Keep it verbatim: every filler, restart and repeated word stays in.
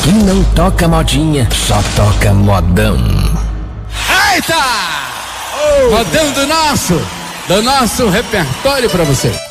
Aqui não toca modinha, só toca modão. Eita! Oh. Modão do nosso, do nosso repertório pra você.